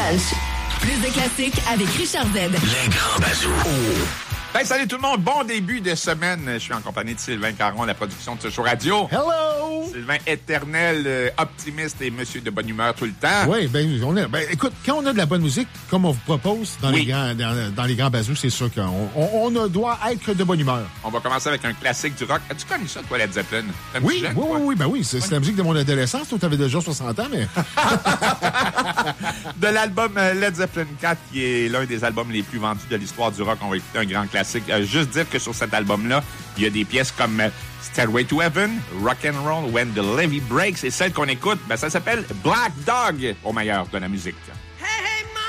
Lunch. Plus de classiques avec Richard Z. Les grands bazous. Ben, salut tout le monde, bon début de semaine. Je suis en compagnie de Sylvain Caron, la production de ce show radio. Hello! Sylvain éternel, optimiste et monsieur de bonne humeur tout le temps. Oui, écoute, quand on a de la bonne musique, comme on vous propose dans les grands bazous, c'est sûr qu'on doit être de bonne humeur. On va commencer avec un classique du rock. As-tu connu ça, toi, Led Zeppelin? Oui, c'est la musique de mon adolescence. Toi, t'avais déjà 60 ans, mais... De l'album Led Zeppelin 4, qui est l'un des albums les plus vendus de l'histoire du rock. On va écouter un grand classique. Juste dire que sur cet album-là, il y a des pièces comme Stairway to Heaven, Rock and Roll, When the Levee Breaks, et celle qu'on écoute, ça s'appelle Black Dog, au meilleur de la musique.